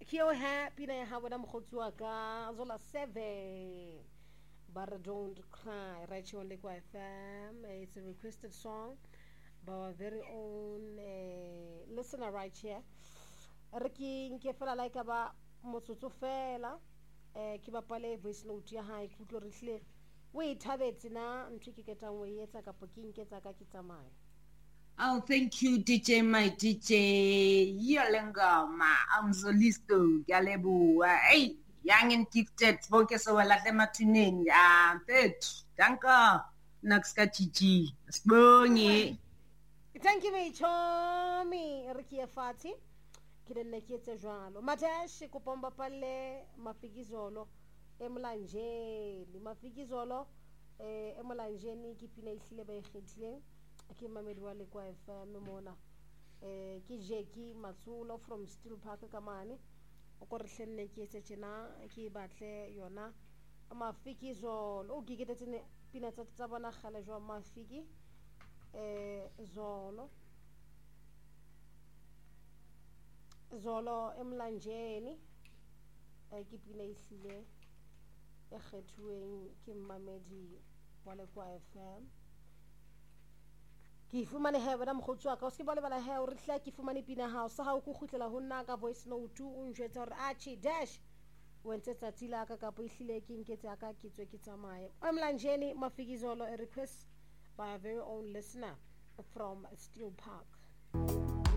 ke o happy na ha bona mogotsi wa ka zola 7 but don't cry right here on Lekwa FM. It's a requested song by our very own listener right here. Re ke nke fela like ba motsotso fela ke bapale voice note ya hae ke utlo re hle o e thabetse na ntwe ke ketang o e etsa kapo ke nketsa ka ke tsamaya. Oh, thank you, DJ, my DJ. Yolengoma, I'm Zolisto, Galebua. Hey, young and gifted, focus over Latematuneng. Third, Danka, Naxka Chichi, Spony. Thank you, my chummy, Ricky Fati. Kidene kietse jwalo. Matash, kupomba pale, mafigizolo, emlanjeni, mafigizolo, emlanjeni, kipine isile ba ikhetile. Ke mamedi wa Lekwa FM mona ke Jackie Matsulo from Steel Park ka mane o ko re hlenne ke etse tjena ke batle yona mafiki zolo o gigetse ne pina tsa bona gale jwa mafiki zolo emlanjeni ke pina ihlile e kgethuweng ke mamedi wa Lekwa FM ke fumane he bana mogotsi wa ka o se ba le bala he o re hla ke fumane pina house ha o go khutlela ho nna ka voice note o njwetsa hore achi dash o ntse tsatsi la ka ka po ihlile ke nketse aka ke tswe ke tsamaye emlanjeni mafikizolo a request by a very own listener from Steel Park.